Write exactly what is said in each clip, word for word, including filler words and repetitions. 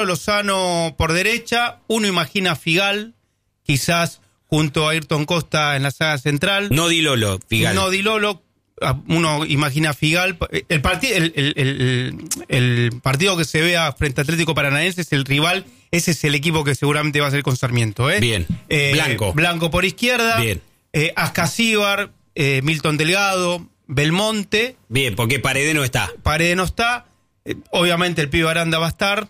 Lozano por derecha, uno imagina Figal, quizás junto a Ayrton Costa en la saga central. No Di Lolo, Figal. No Di Lolo, uno imagina Figal. El, partid, el, el, el, el partido que se vea frente a Atlético Paranaense es el rival, ese es el equipo que seguramente va a ser con Sarmiento. ¿eh? Bien, eh, Blanco. Blanco por izquierda. Bien. Eh, Ascasíbar, eh, Milton Delgado, Belmonte. Bien, porque Paredes no está. Paredes no está. Eh, obviamente el pibe Aranda va a estar.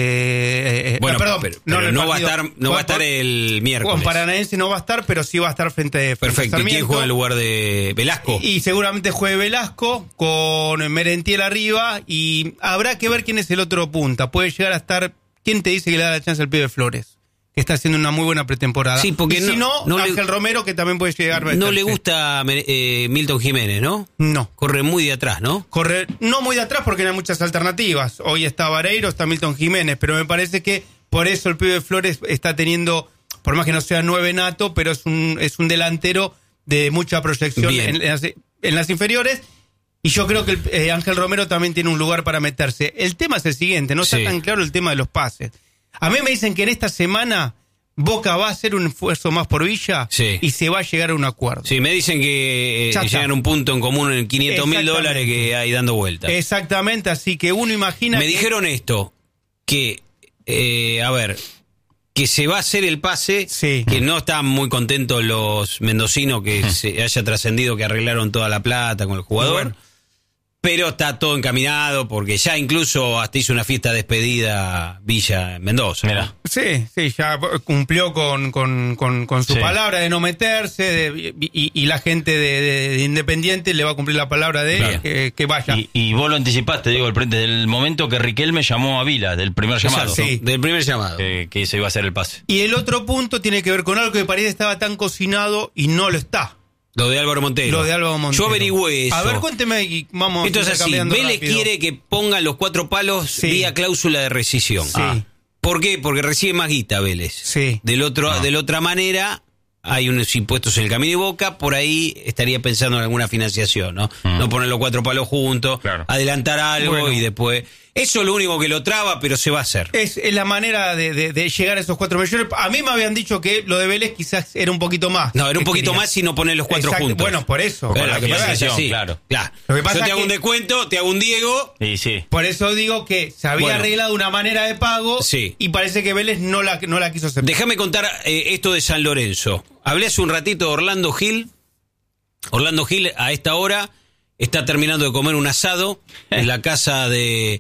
Eh, bueno, no, perdón, pero, no, pero el no, va a partido, estar, no va a estar el miércoles. Con Paranaense no va a estar, pero sí va a estar frente, frente Perfecto. a ¿Y quién juega en lugar de Velasco? Y, y seguramente juegue Velasco con Merentiel arriba y habrá que ver quién es el otro punta. Puede llegar a estar... ¿Quién te dice que le da la chance al pibe Flores? Que está haciendo una muy buena pretemporada. Sí, porque y no, si no, no Ángel le, Romero, que también puede llegar a No le gusta eh, Milton Jiménez, ¿no? No. Corre muy de atrás, ¿no? Corre no muy de atrás porque no hay muchas alternativas. Hoy está Vareiro, está Milton Jiménez, pero me parece que por eso el pibe Flores está teniendo, por más que no sea nueve nato, pero es un es un delantero de mucha proyección en, en, las, en las inferiores. Y yo creo que el, eh, Ángel Romero también tiene un lugar para meterse. El tema es el siguiente, no está sí. tan claro el tema de los pases. A mí me dicen que en esta semana Boca va a hacer un esfuerzo más por Villa sí. y se va a llegar a un acuerdo. Sí, me dicen que eh, llegan a un punto en común en quinientos mil dólares que hay dando vueltas. Exactamente, así que uno imagina... Me que... dijeron esto, que, eh, a ver, que se va a hacer el pase, sí. que no están muy contentos los mendocinos que se haya trascendido que arreglaron toda la plata con el jugador. Bueno. Pero está todo encaminado porque ya incluso hasta hizo una fiesta de despedida Villa en Mendoza. ¿no? Sí, sí, ya cumplió con, con, con, con su sí. palabra de no meterse de, y, y la gente de, de, de Independiente le va a cumplir la palabra de claro. que, que vaya. Y, y vos lo anticipaste, digo, desde el momento que Riquelme llamó a Vila, del primer llamado. Sí, ¿no? Del primer llamado. Eh, que se iba a hacer el pase. Y el otro punto tiene que ver con algo que parece estaba tan cocinado y no lo está. Lo de Álvaro Montero. Lo de Álvaro Montero. Yo averigüé eso. A ver, cuénteme y vamos. Esto es así. Vélez rápido. quiere que pongan los cuatro palos sí. vía cláusula de rescisión. Sí. Ah. ¿Por qué? Porque recibe más guita Vélez. Sí. Del otro, no. De la otra manera, hay unos impuestos en el camino de Boca, por ahí estaría pensando en alguna financiación, ¿no? Mm. No poner los cuatro palos juntos, claro. adelantar algo bueno. y después... Eso es lo único que lo traba, pero se va a hacer. Es, es la manera de, de, de llegar a esos cuatro millones. A mí me habían dicho que lo de Vélez quizás era un poquito más. No, era un poquito quería. más si no pones los cuatro Exacto. juntos. Bueno, por eso. Claro, la financiación, sí. claro. claro. Lo que pasa Yo te hago que, un descuento, te hago un Diego. Sí, sí. Por eso digo que se había bueno. arreglado una manera de pago sí. y parece que Vélez no la, no la quiso aceptar. Déjame contar eh, esto de San Lorenzo. Hablé hace un ratito de Orlando Gil. Orlando Gil a esta hora está terminando de comer un asado en la casa de...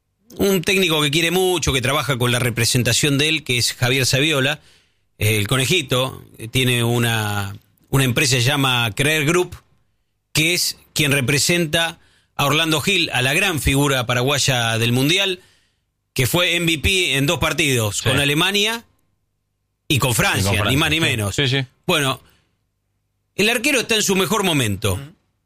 un técnico que quiere mucho, que trabaja con la representación de él, que es Javier Saviola, el conejito, tiene una, una empresa que se llama Creer Group, que es quien representa a Orlando Gil, a la gran figura paraguaya del Mundial, que fue M V P en dos partidos, sí. con Alemania y con Francia, y con Francia ni más ni menos. Sí, sí. Bueno, el arquero está en su mejor momento.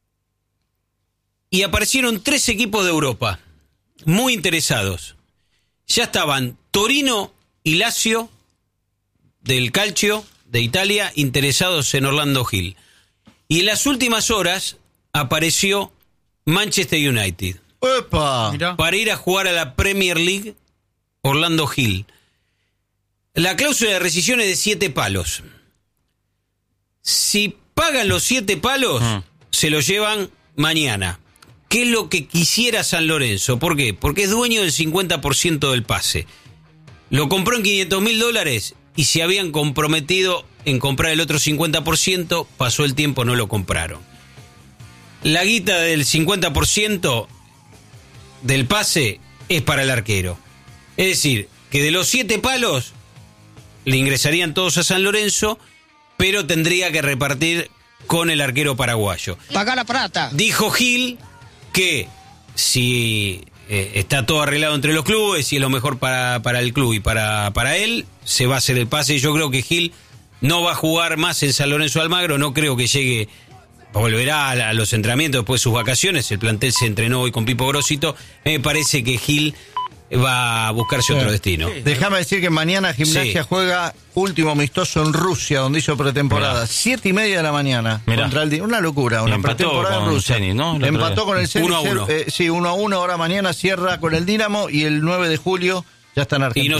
Y aparecieron tres equipos de Europa muy interesados. Ya estaban Torino y Lazio del Calcio de Italia interesados en Orlando Gil. Y en las últimas horas apareció Manchester United. ¡Epa! Para ir a jugar a la Premier League Orlando Gil. La cláusula de rescisión es de siete palos. Si pagan los siete palos, uh-huh. se lo llevan mañana. ¿Qué es lo que quisiera San Lorenzo? ¿Por qué? Porque es dueño del cincuenta por ciento del pase. Lo compró en quinientos mil dólares y se habían comprometido en comprar el otro cincuenta por ciento, pasó el tiempo, no lo compraron. La guita del cincuenta por ciento del pase es para el arquero. Es decir, que de los siete palos le ingresarían todos a San Lorenzo, pero tendría que repartir con el arquero paraguayo. Paga la plata. Dijo Gil que si eh, está todo arreglado entre los clubes y es lo mejor para, para el club y para, para él, se va a hacer el pase. Yo creo que Gil no va a jugar más en San Lorenzo de Almagro, no creo que llegue, volverá a, a los entrenamientos después de sus vacaciones, el plantel se entrenó hoy con Pipo Grosito, me parece que Gil va a buscarse sí. otro destino. Sí. Déjame decir que mañana Gimnasia sí. juega último amistoso en Rusia, donde hizo pretemporada. Mirá. Siete y media de la mañana. Mirá. Contra el Una locura, una pretemporada en Rusia. Zenit, ¿no? Empató con el Zenit. Uno a uno. Eh, sí, uno a uno. Ahora mañana cierra con el Dinamo y el nueve de julio Ya está en Y no Argentina.